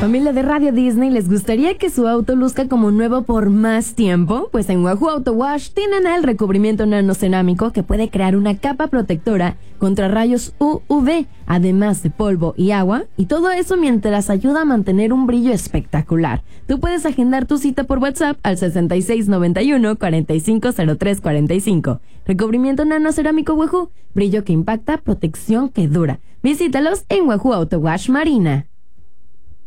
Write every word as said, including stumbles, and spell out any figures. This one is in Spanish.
Familia de Radio Disney, ¿les gustaría que su auto luzca como nuevo por más tiempo? Pues en Wahoo Auto Wash tienen el recubrimiento nanocerámico que puede crear una capa protectora contra rayos U V, además de polvo y agua, y todo eso mientras ayuda a mantener un brillo espectacular. Tú puedes agendar tu cita por WhatsApp al sesenta y seis noventa y uno cuarenta y cinco cero tres cuarenta y cinco. Recubrimiento nanocerámico Wahoo, brillo que impacta, protección que dura. Visítalos en Wahoo Auto Wash Marina.